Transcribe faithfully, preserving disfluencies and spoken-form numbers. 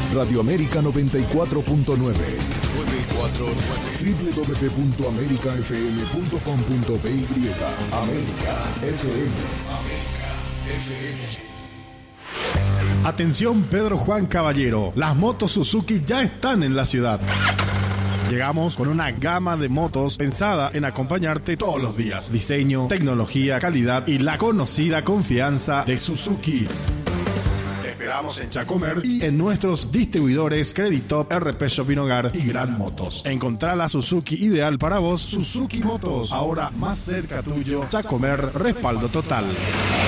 Radio América noventa y cuatro punto nueve. nueve cuatro nueve. doble u doble u doble u punto américa f m punto com punto b y. América F M. América F M. Atención Pedro Juan Caballero, las motos Suzuki ya están en la ciudad. Llegamos con una gama de motos pensada en acompañarte todos los días. Diseño, tecnología, calidad y la conocida confianza de Suzuki. Te esperamos en Chacomer y en nuestros distribuidores Creditop, R P Shopping Hogar y Gran Motos. Encontrá la Suzuki ideal para vos, Suzuki Motos. Ahora más cerca tuyo, Chacomer, respaldo total.